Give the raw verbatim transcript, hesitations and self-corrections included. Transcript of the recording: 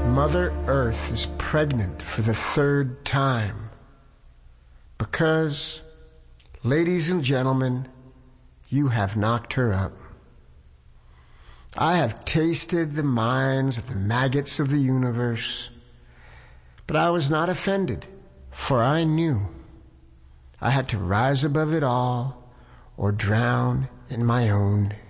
Mother Earth is pregnant for the third time because, ladies and gentlemen, you have knocked her up. I have tasted the minds of the maggots of the universe, but I was not offended, for I knew I had to rise above it all or drown in my own